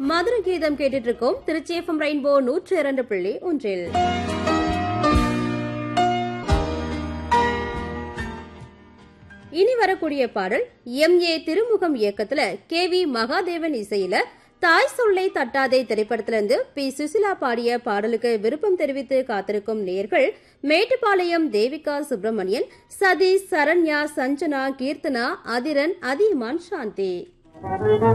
மதுரை கீதம் கேட்டுட்டு இருக்கோம் திருச்சி FM ரெயின்போ 102.1. இனி வரக்கூடிய பாடல் MA திருமுகம் இயக்கத்துல KV மகாதேவன் இசையில தாய் சொல்லை தட்டாதே திரைப்படத்திலிருந்து P. சுசிலா பாடிய பாடலுக்கு விருப்பம் தெரிவித்து காத்திருக்கும் நேயர்கள் மேட்டுப்பாளையம் தேவிகா சுப்பிரமணியன், சதீஷ், சரண்யா, சஞ்சனா, கீர்த்தனா, அதிரன், அதியமான், சாந்தி.